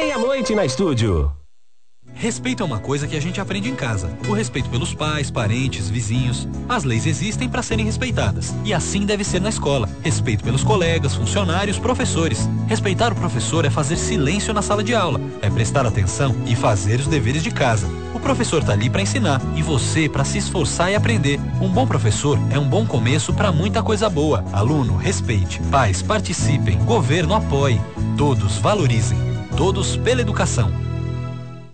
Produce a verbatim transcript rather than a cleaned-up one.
Meia-noite na estúdio. Respeito é uma coisa que a gente aprende em casa. O respeito pelos pais, parentes, vizinhos. As leis existem para serem respeitadas. E assim deve ser na escola. Respeito pelos colegas, funcionários, professores. Respeitar o professor é fazer silêncio na sala de aula. É prestar atenção e fazer os deveres de casa. O professor tá ali para ensinar e você para se esforçar e aprender. Um bom professor é um bom começo para muita coisa boa. Aluno, respeite. Pais, participem. Governo, apoie. Todos valorizem. Todos pela educação.